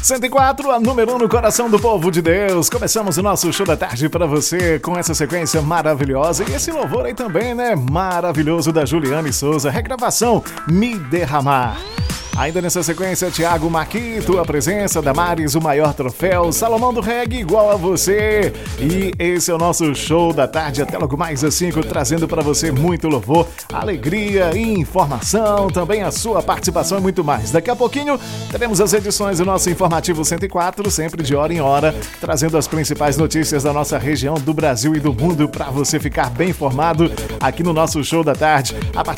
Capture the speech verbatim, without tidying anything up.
cento e quatro, a número um no coração do povo de Deus. Começamos o nosso show da tarde pra você com essa sequência maravilhosa. E esse louvor aí também, né? Maravilhoso, da Juliane Souza. Regravação Me Derramar. Ainda nessa sequência, Thiago Maquito, a presença da Maris, o maior troféu, Salomão do Reggae, igual a você. E esse é o nosso show da tarde, até logo mais às cinco, trazendo para você muito louvor, alegria e informação, também a sua participação e muito mais. Daqui a pouquinho, teremos as edições do nosso Informativo cento e quatro, sempre de hora em hora, trazendo as principais notícias da nossa região, do Brasil e do mundo, para você ficar bem informado aqui no nosso show da tarde. A partir